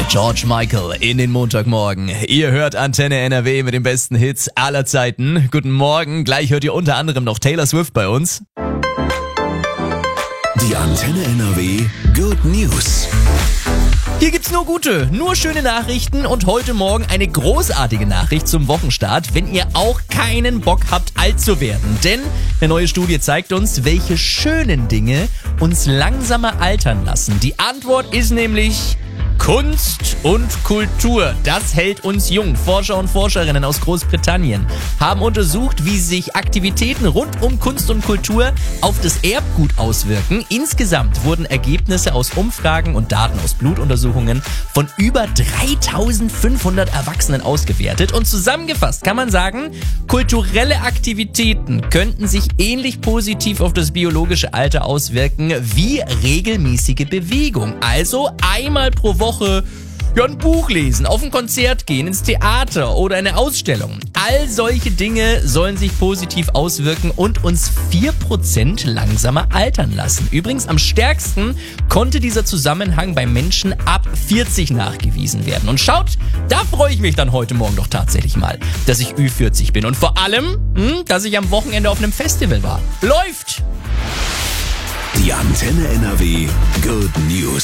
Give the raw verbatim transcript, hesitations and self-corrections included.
George Michael in den Montagmorgen. Ihr hört Antenne N R W mit den besten Hits aller Zeiten. Guten Morgen, gleich hört ihr unter anderem noch Taylor Swift bei uns. Die Antenne N R W Good News. Hier gibt's nur gute, nur schöne Nachrichten und heute Morgen eine großartige Nachricht zum Wochenstart, wenn ihr auch keinen Bock habt, alt zu werden. Denn eine neue Studie zeigt uns, welche schönen Dinge uns langsamer altern lassen. Die Antwort ist nämlich Kunst und Kultur. Das hält uns jung. Forscher und Forscherinnen aus Großbritannien haben untersucht, wie sich Aktivitäten rund um Kunst und Kultur auf das Erbgut auswirken. Insgesamt wurden Ergebnisse aus Umfragen und Daten aus Blutuntersuchungen von über dreitausendfünfhundert Erwachsenen ausgewertet. Und zusammengefasst kann man sagen, kulturelle Aktivitäten könnten sich ähnlich positiv auf das biologische Alter auswirken wie regelmäßige Bewegung. Also einmal pro Woche ja, ein Buch lesen, auf ein Konzert gehen, ins Theater oder eine Ausstellung. All solche Dinge sollen sich positiv auswirken und uns vier Prozent langsamer altern lassen. Übrigens am stärksten konnte dieser Zusammenhang bei Menschen ab vierzig nachgewiesen werden. Und schaut, da freue ich mich dann heute Morgen doch tatsächlich mal, dass ich Ü vierzig bin. Und vor allem, hm, dass ich am Wochenende auf einem Festival war. Läuft! Die Antenne N R W Good News.